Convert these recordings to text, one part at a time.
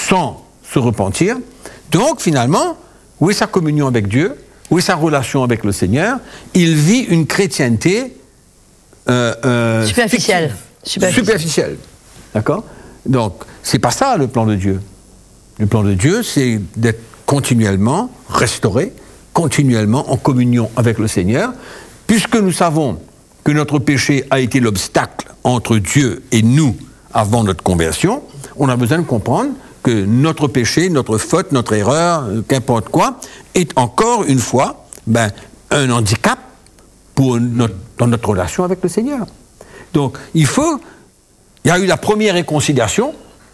sans se repentir. Donc, finalement, où est sa communion avec Dieu? Où est sa relation avec le Seigneur? Il vit une chrétienté superficielle. Superficielle. D'accord? Donc, c'est pas ça le plan de Dieu. Le plan de Dieu, c'est d'être continuellement restauré, continuellement en communion avec le Seigneur, puisque nous savons que notre péché a été l'obstacle entre Dieu et nous avant notre conversion. On a besoin de comprendre que notre péché, notre faute, notre erreur, qu'importe quoi, est encore une fois un handicap dans notre relation avec le Seigneur. Donc, il y a eu la première réconciliation,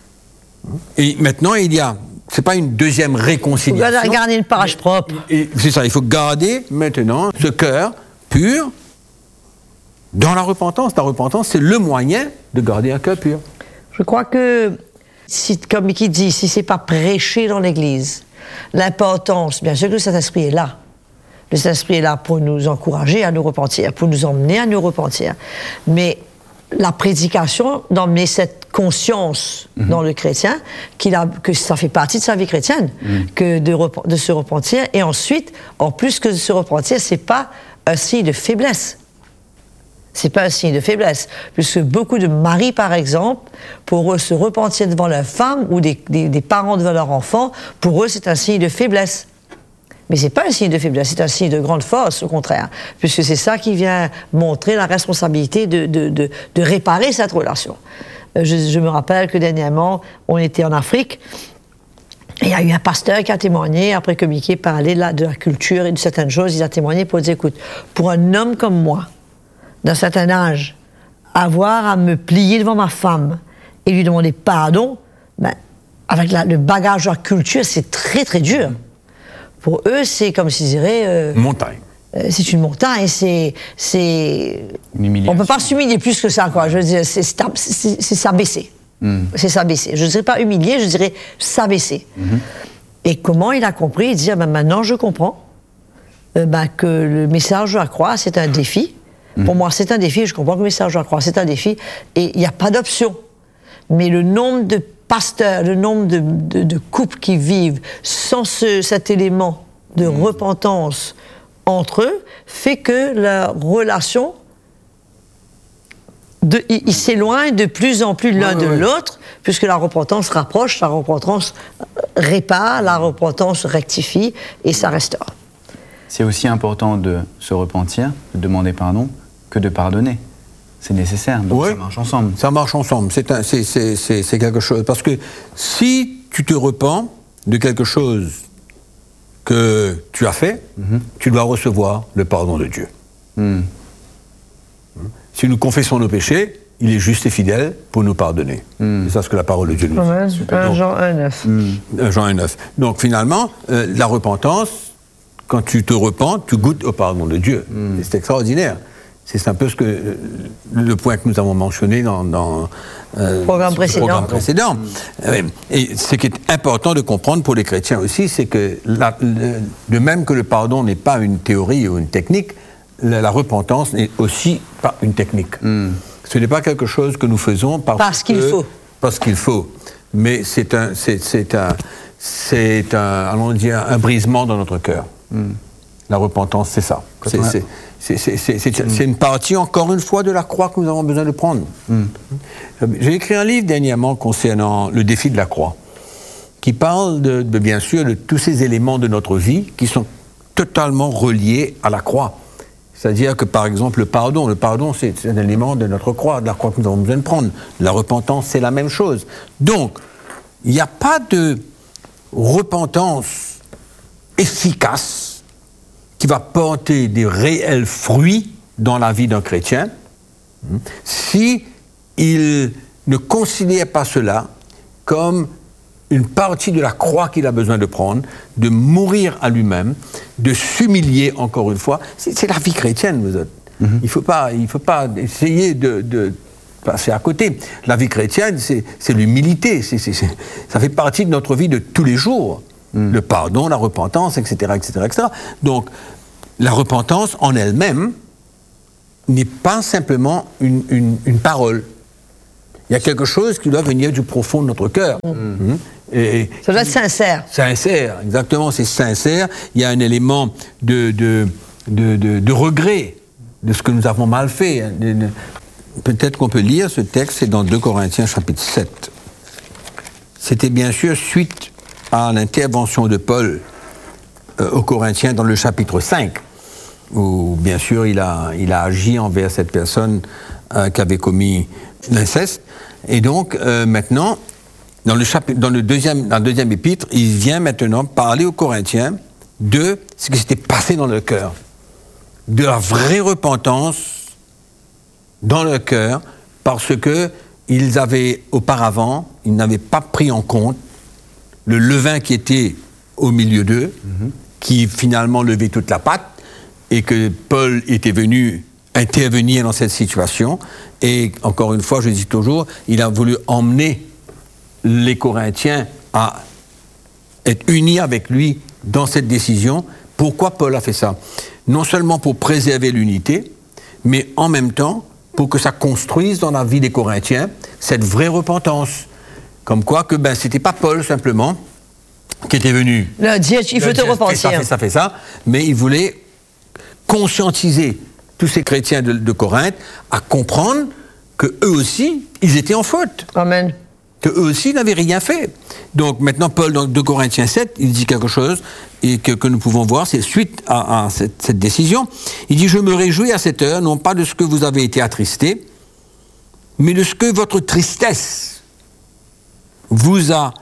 et maintenant c'est pas une deuxième réconciliation. Il faut garder une page propre. C'est ça, il faut garder maintenant ce cœur pur dans la repentance. La repentance, c'est le moyen de garder un cœur pur. Je crois que, comme Mickey dit, si c'est pas prêché dans l'Église, l'importance, bien sûr que le Saint-Esprit est là. Le Saint-Esprit est là pour nous encourager à nous repentir, pour nous emmener à nous repentir. Mais la prédication, d'emmener cette conscience dans le chrétien, que ça fait partie de sa vie chrétienne, que de se repentir. Et ensuite, en plus que de se repentir, c'est pas un signe de faiblesse. C'est pas un signe de faiblesse. Puisque beaucoup de maris, par exemple, pour eux, se repentir devant leur femme ou des parents devant leur enfant, pour eux, c'est un signe de faiblesse. Mais c'est pas un signe de faiblesse, c'est un signe de grande force, au contraire. Puisque c'est ça qui vient montrer la responsabilité de réparer cette relation. Je me rappelle que dernièrement, on était en Afrique, et il y a eu un pasteur qui a témoigné, après que Mickey parlait de la culture et de certaines choses, il a témoigné pour dire, écoute, pour un homme comme moi, d'un certain âge, avoir à me plier devant ma femme et lui demander pardon, avec le bagage de la culture, c'est très très dur. Pour eux, c'est comme s'ils diraient... montagne. C'est une montagne, c'est une humiliation. On ne peut pas s'humilier plus que ça, quoi. Je veux dire, c'est s'abaisser. C'est s'abaisser. Je ne dirais pas humilier, je dirais s'abaisser. Et comment il a compris? Il dit, maintenant je comprends que le message de la croix, c'est un défi. Pour moi, c'est un défi, je comprends que le message de la croix, c'est un défi, et il n'y a pas d'option. Mais le nombre de pasteurs, le nombre de couples qui vivent sans cet élément de repentance entre eux, fait que leur relation, ils s'éloignent de plus en plus l'un de l'autre, puisque la repentance rapproche, la repentance répare, la repentance rectifie, et ça restaure. C'est aussi important de se repentir, de demander pardon, que de pardonner. C'est nécessaire, donc ça marche ensemble. Ça marche ensemble, c'est quelque chose. Parce que si tu te repens de quelque chose que tu as fait, tu dois recevoir le pardon de Dieu. Si nous confessons nos péchés, il est juste et fidèle pour nous pardonner. C'est ça ce que la parole de Dieu nous dit. 1 Jean 1,9. Jean 1,9. Donc finalement, la repentance, quand tu te repens, tu goûtes au pardon de Dieu. C'est extraordinaire. C'est un peu le point que nous avons mentionné dans le programme précédent. Et ce qui est important de comprendre pour les chrétiens aussi, c'est que de même que le pardon n'est pas une théorie ou une technique, la repentance n'est aussi pas une technique. Ce n'est pas quelque chose que nous faisons parce qu'il faut. Parce qu'il faut. Mais c'est allons dire, un brisement dans notre cœur. La repentance, c'est ça. C'est une partie, encore une fois, de la croix que nous avons besoin de prendre. J'ai écrit un livre dernièrement concernant le défi de la croix, qui parle bien sûr de tous ces éléments de notre vie qui sont totalement reliés à la croix. C'est-à-dire que, par exemple, le pardon, c'est un élément de notre croix, de la croix que nous avons besoin de prendre. La repentance, c'est la même chose. Donc, il n'y a pas de repentance efficace qui va porter des réels fruits dans la vie d'un chrétien si il ne considère pas cela comme une partie de la croix qu'il a besoin de prendre, de mourir à lui-même, de s'humilier encore une fois. C'est la vie chrétienne, vous êtes. Il faut pas essayer de passer à côté. La vie chrétienne, c'est l'humilité. Ça fait partie de notre vie de tous les jours. Le pardon, la repentance, etc., etc., etc. Donc, la repentance en elle-même n'est pas simplement une parole. Il y a quelque chose qui doit venir du profond de notre cœur. Et ça doit être sincère. Sincère, exactement, c'est sincère. Il y a un élément de regret de ce que nous avons mal fait. Peut-être qu'on peut lire ce texte, c'est dans 2 Corinthiens chapitre 7. C'était bien sûr suite à l'intervention de Paul aux Corinthiens dans le chapitre 5, où bien sûr il a agi envers cette personne qui avait commis l'inceste. Et donc maintenant, dans la deuxième épître, il vient maintenant parler aux Corinthiens de ce qui s'était passé dans leur cœur, de la vraie repentance dans leur cœur, parce que ils avaient auparavant, ils n'avaient pas pris en compte le levain qui était au milieu d'eux, qui finalement levait toute la patte, et que Paul était venu intervenir dans cette situation. Et encore une fois, je dis toujours, il a voulu emmener les Corinthiens à être unis avec lui dans cette décision. Pourquoi Paul a fait ça? Non seulement pour préserver l'unité, mais en même temps pour que ça construise dans la vie des Corinthiens cette vraie repentance. Comme quoi que c'était pas Paul simplement qui était venu leur dire il faut te repentir. Ça fait ça, mais il voulait conscientiser tous ces chrétiens de Corinthe à comprendre que eux aussi, ils étaient en faute. Amen. Que eux aussi n'avaient rien fait. Donc maintenant, Paul, dans 2 Corinthiens 7, il dit quelque chose et que nous pouvons voir, c'est suite à cette décision. Il dit « Je me réjouis à cette heure, non pas de ce que vous avez été attristés, mais de ce que votre tristesse vous a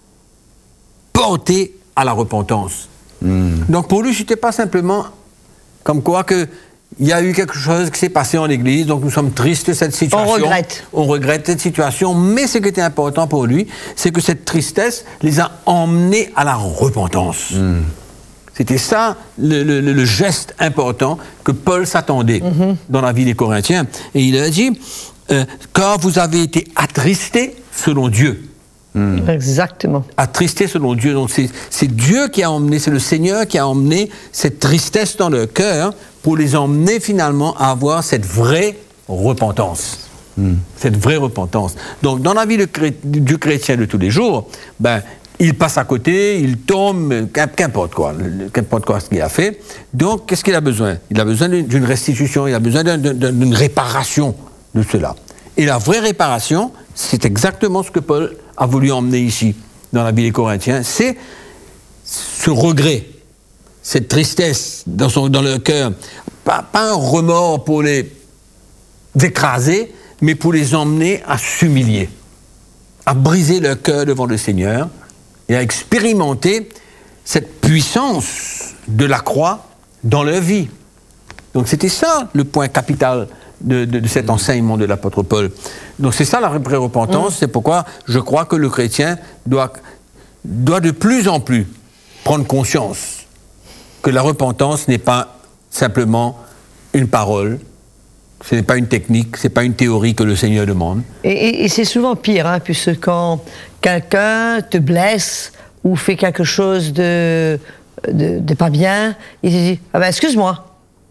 porté à la repentance. » Donc pour lui, ce n'était pas simplement comme quoi que il y a eu quelque chose qui s'est passé en Église, donc nous sommes tristes de cette situation. On regrette cette situation, mais ce qui était important pour lui, c'est que cette tristesse les a emmenés à la repentance. C'était ça le geste important que Paul s'attendait dans la vie des Corinthiens. Et il a dit, car vous avez été attristés selon Dieu. Exactement. Attristés selon Dieu. Donc c'est Dieu qui a emmené, c'est le Seigneur qui a emmené cette tristesse dans leur cœur pour les emmener finalement à avoir cette vraie repentance. Cette vraie repentance. Donc dans la vie du chrétien de tous les jours, il passe à côté, il tombe, qu'importe quoi ce qu'il a fait. Donc qu'est-ce qu'il a besoin? Il a besoin d'une restitution, il a besoin d'une réparation de cela. Et la vraie réparation, c'est exactement ce que Paul a voulu emmener ici, dans la vie des Corinthiens, c'est ce regret, cette tristesse dans leur cœur. Pas un remords pour les écraser, mais pour les emmener à s'humilier, à briser leur cœur devant le Seigneur et à expérimenter cette puissance de la croix dans leur vie. Donc c'était ça le point capital de cet enseignement de l'apôtre Paul. Donc c'est ça la vraie repentance, c'est pourquoi je crois que le chrétien doit de plus en plus prendre conscience que la repentance n'est pas simplement une parole, ce n'est pas une technique, ce n'est pas une théorie que le Seigneur demande. Et c'est souvent pire, puisque quand quelqu'un te blesse ou fait quelque chose de pas bien, il te dit « Ah ben excuse-moi ».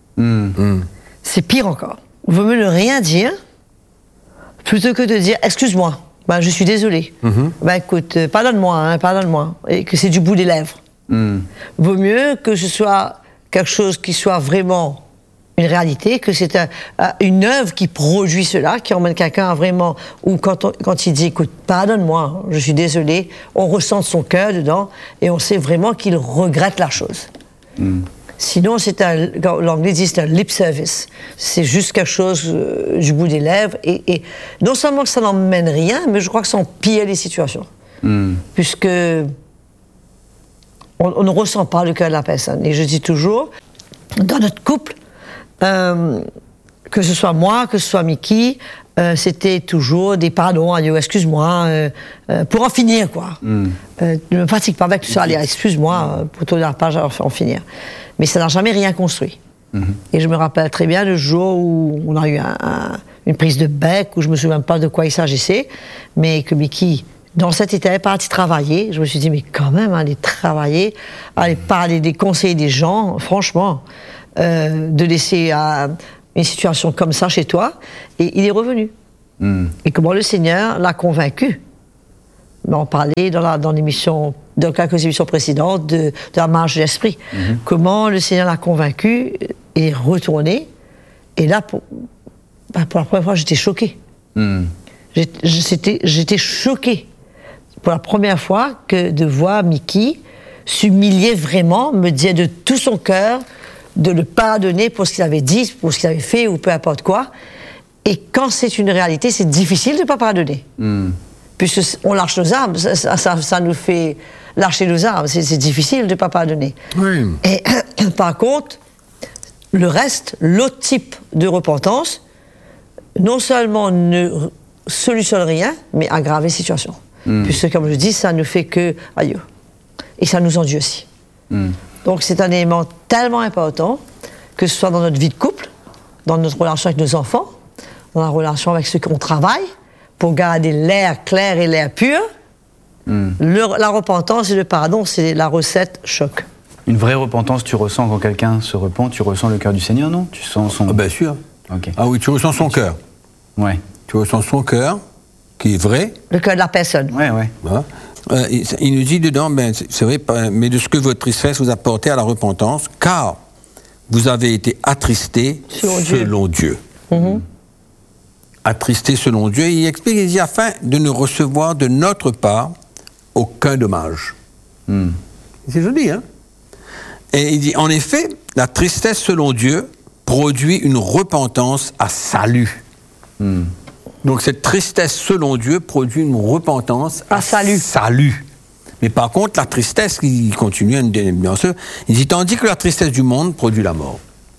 C'est pire encore. Il vaut mieux ne rien dire plutôt que de dire « Excuse-moi, je suis désolé. Écoute, pardonne-moi, pardonne-moi ». Et que c'est du bout des lèvres. Vaut mieux que ce soit quelque chose qui soit vraiment une réalité, que c'est une œuvre qui produit cela, qui emmène quelqu'un à vraiment... Ou quand il dit « Écoute, pardonne-moi, je suis désolé », on ressent son cœur dedans et on sait vraiment qu'il regrette la chose. Sinon, l'anglais dit c'est un lip service. C'est juste quelque chose du bout des lèvres. Et non seulement que ça n'emmène rien, mais je crois que ça empire les situations. Puisque on ne ressent pas le cœur de la personne. Et je dis toujours, dans notre couple, que ce soit moi, que ce soit Mickey, c'était toujours des pardons, excuse-moi, pour en finir, quoi. Ne me fatigue pas avec tout ça, allez, excuse-moi, pour tourner la page, en finir. Mais ça n'a jamais rien construit. Et je me rappelle très bien le jour où on a eu une prise de bec, où je ne me souviens pas de quoi il s'agissait, mais que Mickey, dans cet état, est parti travailler. Je me suis dit, mais quand même, aller travailler, aller parler des conseils des gens, franchement, de laisser une situation comme ça chez toi, et il est revenu. Et comment le Seigneur l'a convaincu. On parlait dans l'émission, dans quelques émissions précédentes de la marche de l'esprit. Comment le Seigneur l'a convaincu et retourné. Et là, pour la première fois, j'étais choquée. J'étais choquée pour la première fois de voir Mickey s'humilier vraiment, me dire de tout son cœur de le pardonner pour ce qu'il avait dit, pour ce qu'il avait fait ou peu importe quoi. Et quand c'est une réalité, c'est difficile de ne pas pardonner. Puisqu'on lâche nos armes, ça nous fait lâcher nos armes. C'est difficile de ne pas pardonner. Oui. Et par contre, le reste, l'autre type de repentance, non seulement ne solutionne rien, mais aggrave les situations. Puisque, comme je dis, ça ne fait que aïe. Et ça nous endurcit. Donc c'est un élément tellement important, que ce soit dans notre vie de couple, dans notre relation avec nos enfants, dans la relation avec ceux qu'on travaille, pour garder l'air clair et l'air pur. La repentance et le pardon, c'est la recette choc. Une vraie repentance, tu ressens quand quelqu'un se repent, tu ressens le cœur du Seigneur, non? Tu sens son... Ah bien sûr. Okay. Ah oui, tu ressens son cœur. Ouais. Tu ressens son cœur, qui est vrai. Le cœur de la personne. Ouais. Voilà. Il nous dit dedans, c'est vrai, mais de ce que votre tristesse vous a porté à la repentance, car vous avez été attristés selon Dieu. Attristés selon Dieu. Il explique, il dit, afin de ne recevoir de notre part aucun dommage. C'est joli, hein? Et il dit, en effet, la tristesse selon Dieu produit une repentance à salut. Donc cette tristesse selon Dieu produit une repentance à salut. Mais par contre, la tristesse, il continue, bien sûr, il dit, tandis que la tristesse du monde produit la mort.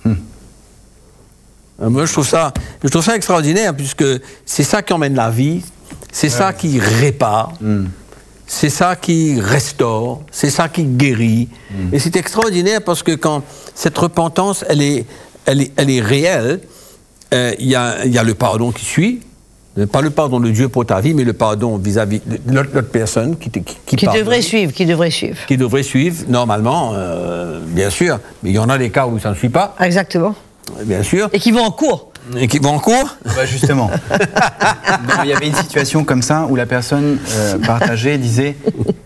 Moi, je trouve ça extraordinaire, puisque c'est ça qui emmène la vie, c'est ça qui répare, c'est ça qui restaure, c'est ça qui guérit. Et c'est extraordinaire parce que quand cette repentance, elle est réelle, il y a le pardon qui suit, pas le pardon de Dieu pour ta vie, mais le pardon vis-à-vis de l'autre personne qui devrait suivre. Qui devrait suivre, normalement, bien sûr. Mais il y en a des cas où ça ne suit pas. Exactement. Bien sûr. Et qui vont en cours. Justement. Il y avait une situation comme ça où la personne partageait, disait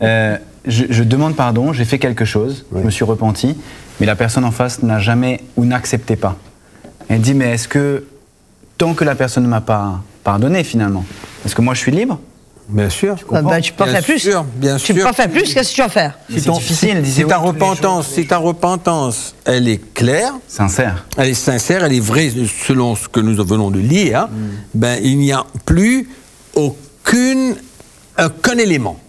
je demande pardon, j'ai fait quelque chose, je me suis repenti, mais la personne en face n'a jamais ou n'acceptait pas. Elle dit, mais est-ce que, tant que la personne ne m'a pas pardonné finalement, est-ce que moi je suis libre? Bien sûr. Tu peux pas faire plus. Bien sûr. Tu peux pas faire plus, qu'est-ce que tu vas faire? C'est difficile. Si ta repentance, elle est claire, sincère, elle est vraie selon ce que nous venons de lire, il n'y a plus aucun élément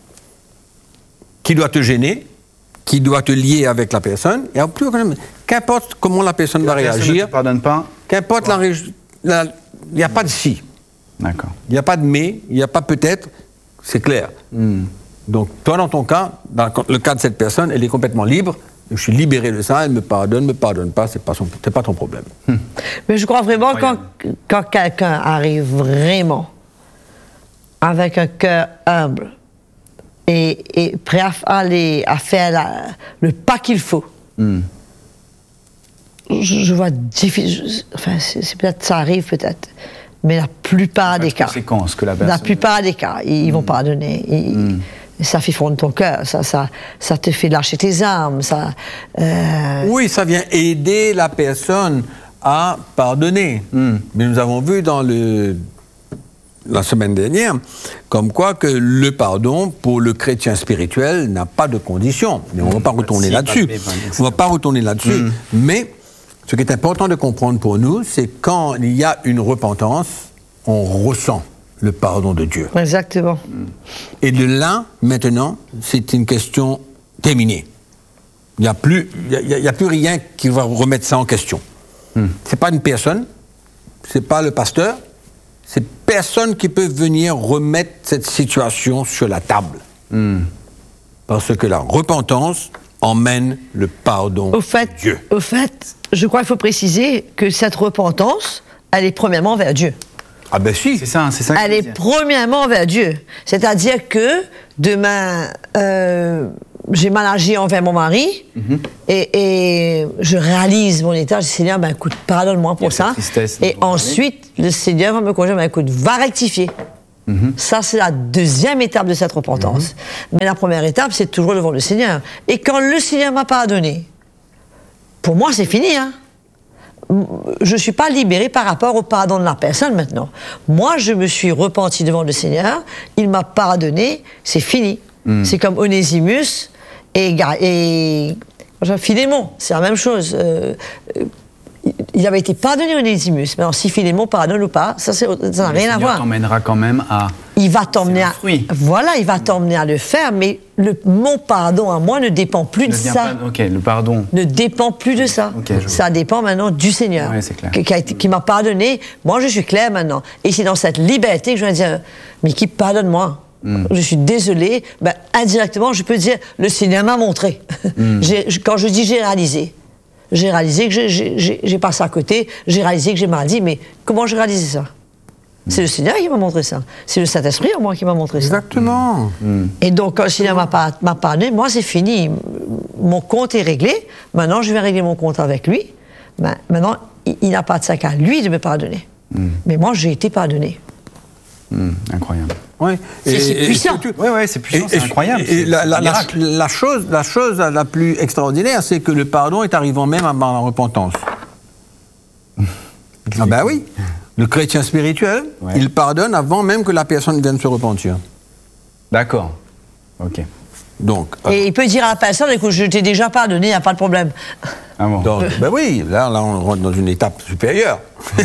qui doit te gêner, qui doit te lier avec la personne. Il n'y a plus aucun élément. Qu'importe comment la personne va réagir. Ne te pardonne pas. Qu'importe il n'y a pas de si. D'accord. Il n'y a pas de mais, il n'y a pas peut-être. C'est clair. Donc, toi, dans ton cas, dans le cas de cette personne, elle est complètement libre. Je suis libéré de ça, elle me pardonne pas, c'est pas ton problème. Mais je crois vraiment quand quelqu'un arrive vraiment avec un cœur humble et prêt à faire le pas qu'il faut, je vois difficile. Enfin, c'est peut-être ça arrive peut-être. Mais la plupart des cas, ils vont pardonner. Ça fait fondre ton cœur, ça te fait lâcher tes armes. Oui, ça vient aider la personne à pardonner. Mais nous avons vu la semaine dernière, comme quoi que le pardon, pour le chrétien spirituel, n'a pas de condition. Mais on ne va pas retourner là-dessus. Mais ce qui est important de comprendre pour nous, c'est quand il y a une repentance, on ressent le pardon de Dieu. Exactement. Et de là, maintenant, c'est une question terminée. Il n'y a plus rien qui va remettre ça en question. C'est pas une personne, c'est pas le pasteur, c'est personne qui peut venir remettre cette situation sur la table. Parce que la repentance emmène le pardon de Dieu. Au fait, je crois qu'il faut préciser que cette repentance, elle est premièrement vers Dieu. Ah ben si. C'est ça. Elle est premièrement vers Dieu. C'est-à-dire que demain, j'ai mal agi envers mon mari, et je réalise mon état, je dis Seigneur, écoute, pardonne-moi pour ça. Et ensuite, le Seigneur va me conduire, écoute, va rectifier. Ça, c'est la deuxième étape de cette repentance. Mais la première étape, c'est toujours devant le Seigneur. Et quand le Seigneur m'a pardonné, pour moi, c'est fini, hein. Je ne suis pas libérée par rapport au pardon de la personne maintenant. Moi, je me suis repentie devant le Seigneur, il m'a pardonné, c'est fini. C'est comme Onésimus et Philémon, c'est la même chose. Il avait été pardonné Onésimus. Maintenant, si Philémon pardonne ou pas, ça n'a rien à voir. Il t'emmènera quand même à... Il va t'emmener à... Voilà, il va t'emmener à le faire, mais mon pardon à moi ne dépend plus de ça. Le pardon... Ne dépend plus de ça. Ça dépend maintenant du Seigneur, qui m'a pardonné. Moi, je suis claire maintenant. Et c'est dans cette liberté que je vais dire, mais qui pardonne-moi. Je suis désolée. Indirectement, je peux dire, le Seigneur m'a montré. Quand je dis j'ai réalisé que j'ai passé à côté, j'ai réalisé que j'ai mal dit, mais comment j'ai réalisé ça? C'est le Seigneur qui m'a montré ça. C'est le Saint-Esprit en moi qui m'a montré ça. Exactement. Et donc, quand le Seigneur m'a pardonné, moi, c'est fini. Mon compte est réglé. Maintenant, je vais régler mon compte avec lui. Maintenant, il n'a pas de sac à lui de me pardonner. Mais moi, j'ai été pardonné. Incroyable. Ouais. C'est puissant. C'est puissant, c'est incroyable. Et la chose la plus extraordinaire, c'est que le pardon est arrivant même avant la repentance. Oui. Le chrétien spirituel, il pardonne avant même que la personne vienne se repentir. D'accord. Ok. Donc, et il peut dire à la personne, écoute, je t'ai déjà pardonné, il n'y a pas de problème. Ah bon. Donc, oui, là on rentre dans une étape supérieure.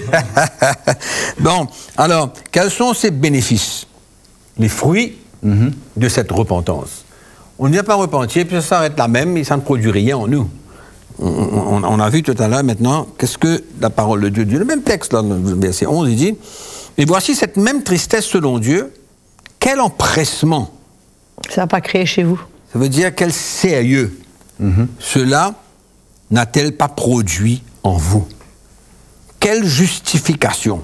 Bon, alors, quels sont ces bénéfices, les fruits de cette repentance? On ne vient pas repentir, puis ça s'arrête là même, et ça ne produit rien en nous. On a vu tout à l'heure maintenant, qu'est-ce que la parole de Dieu dit. Le même texte, là, dans le verset 11, il dit, « Et voici cette même tristesse selon Dieu, quel empressement !» Ça n'a pas créé chez vous. Ça veut dire quel sérieux cela n'a-t-elle pas produit en vous? Quelle justification?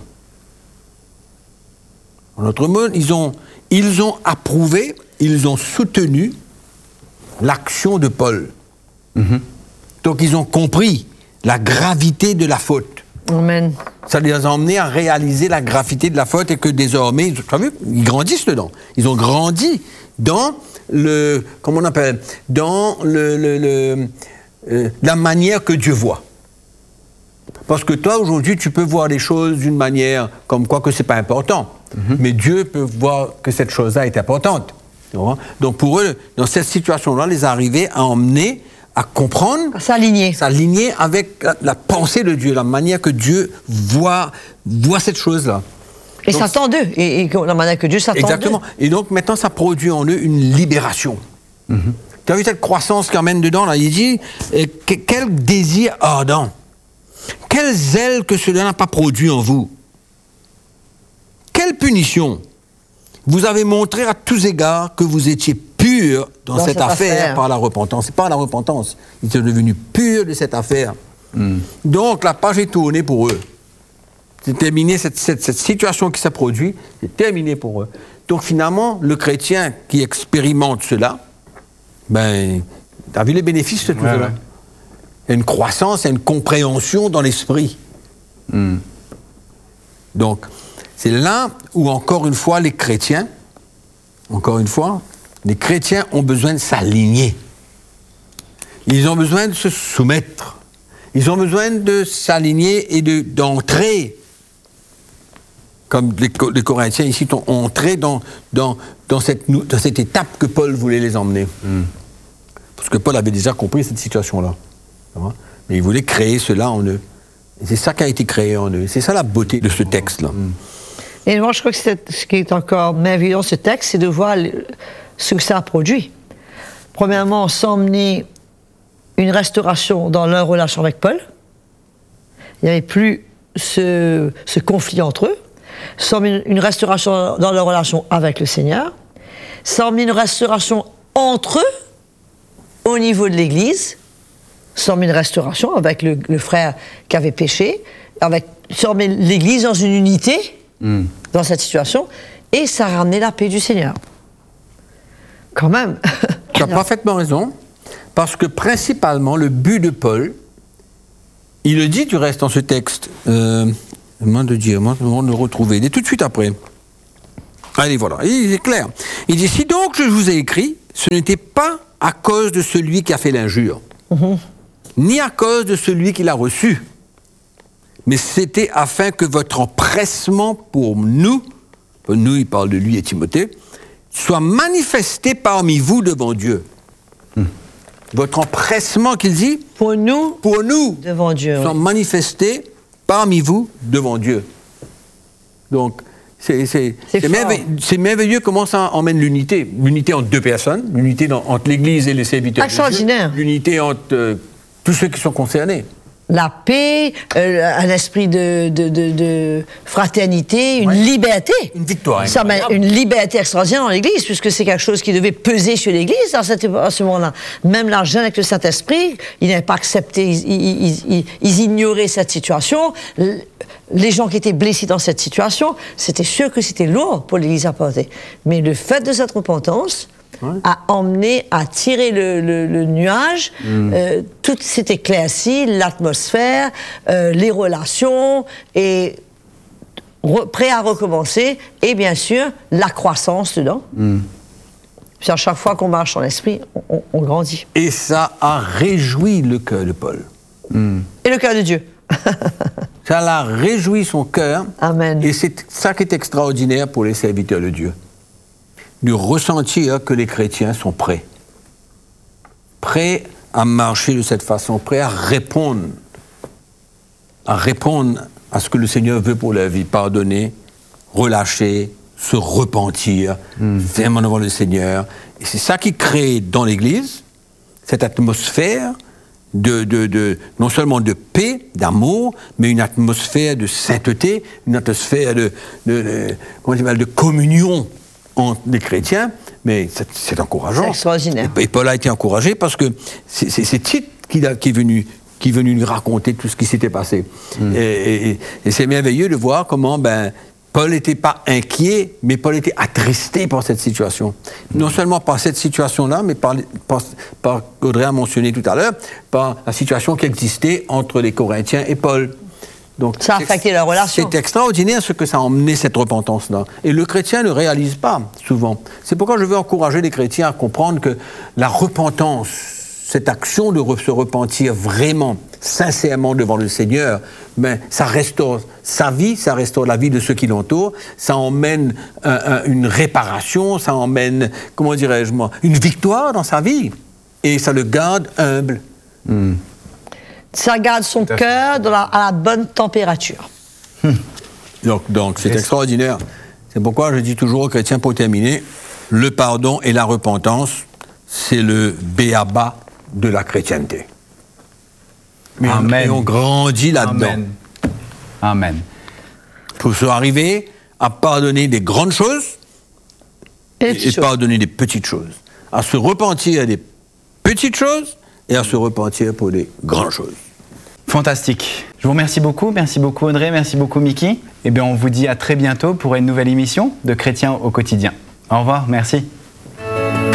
En d'autres mots, ils ont approuvé, ils ont soutenu l'action de Paul. Donc ils ont compris la gravité de la faute. Amen. Ça les a emmenés à réaliser la gravité de la faute et que désormais, tu as vu, ils grandissent dedans. Ils ont grandi dans le, comment on appelle, dans la manière que Dieu voit. Parce que toi, aujourd'hui, tu peux voir les choses d'une manière comme quoi que c'est pas important. Mais Dieu peut voir que cette chose-là est importante. Donc pour eux, dans cette situation-là, les arriver à emmener, à comprendre, à s'aligner avec la pensée de Dieu, la manière que Dieu voit cette chose-là. Et s'attend d'eux, et la manière que Dieu s'attend d'eux. Exactement. Et donc maintenant, ça produit en eux une libération. Tu as vu cette croissance qui emmène dedans, là? Il dit, quel désir ardent, quel zèle que cela n'a pas produit en vous. Quelle punition. Vous avez montré à tous égards que vous étiez purs dans cette affaire par la repentance. C'est pas la repentance. Ils sont devenus purs de cette affaire. Donc la page est tournée pour eux. C'est terminé, cette situation qui s'est produite, c'est terminé pour eux. Donc finalement, le chrétien qui expérimente cela, t'as vu les bénéfices de tout cela? Il y a une croissance, il y a une compréhension dans l'esprit. Donc, c'est là où, encore une fois, les chrétiens ont besoin de s'aligner. Ils ont besoin de se soumettre. Ils ont besoin de s'aligner et d'entrer, comme les Corinthiens ici ont entré dans cette étape que Paul voulait les emmener. Parce que Paul avait déjà compris cette situation-là. Mais il voulait créer cela en eux. Et c'est ça qui a été créé en eux. C'est ça la beauté de ce texte-là. Et moi, je crois que ce qui est encore merveilleux dans ce texte, c'est de voir ce que ça a produit. Premièrement, s'emmener une restauration dans leur relation avec Paul. Il n'y avait plus ce conflit entre eux. S'emmener une restauration dans leur relation avec le Seigneur. S'emmener une restauration entre eux, au niveau de l'Église. S'emmener une restauration avec le frère qui avait péché. S'emmener l'Église dans une unité. Dans cette situation, et ça ramenait la paix du Seigneur. Quand même, Tu as parfaitement raison, parce que principalement, le but de Paul, il le dit du reste dans ce texte, main de Dieu, on le retrouver, il est tout de suite après. Allez, voilà, il est clair. Il dit, si donc je vous ai écrit, ce n'était pas à cause de celui qui a fait l'injure, ni à cause de celui qui l'a reçu, mais c'était afin que votre empressement pour nous, il parle de lui et Timothée, soit manifesté parmi vous devant Dieu. Votre empressement, qu'il dit, pour nous, devant Dieu, soit manifesté parmi vous devant Dieu. Donc, c'est merveilleux comment ça emmène l'unité. L'unité entre deux personnes, l'unité entre l'Église et les serviteurs de Dieu, l'unité entre tous ceux qui sont concernés. La paix, un esprit de fraternité, une liberté. Une victoire. Une liberté extraordinaire dans l'Église, puisque c'est quelque chose qui devait peser sur l'Église à ce moment-là. Même la jeune avec le Saint-Esprit, ils n'avaient pas accepté, ils ignoraient cette situation. Les gens qui étaient blessés dans cette situation, c'était sûr que c'était lourd pour l'Église à porter. Mais le fait de cette repentance a emmené à tirer le nuage, tout s'est éclairci, l'atmosphère, les relations, et prêt à recommencer, et bien sûr, la croissance dedans. Puis à chaque fois qu'on marche dans l'esprit, on grandit. Et ça a réjoui le cœur de Paul. Et le cœur de Dieu. Ça l'a réjoui son cœur. Amen. Et c'est ça qui est extraordinaire pour les serviteurs de Dieu. De ressentir que les chrétiens sont prêts à marcher de cette façon, prêts à répondre à ce que le Seigneur veut pour leur vie, pardonner, relâcher, se repentir, fermement devant le Seigneur. Et c'est ça qui crée dans l'Église cette atmosphère non seulement de paix, d'amour, mais une atmosphère de sainteté, une atmosphère de communion entre les chrétiens, mais c'est encourageant. C'est extraordinaire. Et Paul a été encouragé parce que c'est Tite qui est venu lui raconter tout ce qui s'était passé. Et c'est merveilleux de voir comment Paul n'était pas inquiet, mais Paul était attristé par cette situation. Non seulement par cette situation-là, mais par Audrey a mentionné tout à l'heure, par la situation qui existait entre les Corinthiens et Paul. Donc, ça a affecté leur relation. C'est extraordinaire ce que ça a emmené, cette repentance-là. Et le chrétien ne réalise pas, souvent. C'est pourquoi je veux encourager les chrétiens à comprendre que la repentance, cette action de se repentir vraiment, sincèrement devant le Seigneur, ça restaure sa vie, ça restaure la vie de ceux qui l'entourent, ça emmène une réparation, ça emmène, comment dirais-je moi, une victoire dans sa vie. Et ça le garde humble. Ça garde son cœur à la bonne température. Donc c'est extraordinaire. C'est pourquoi je dis toujours aux chrétiens, pour terminer, le pardon et la repentance, c'est le b.a.-ba de la chrétienté. Amen. Et on grandit là-dedans. Amen. Pour se arriver à pardonner des grandes choses et pardonner des petites choses. À se repentir des petites choses et à se repentir pour des grandes choses. Fantastique. Je vous remercie beaucoup. Merci beaucoup Audrey, merci beaucoup Mickey. Eh bien, on vous dit à très bientôt pour une nouvelle émission de Chrétiens au quotidien. Au revoir, merci.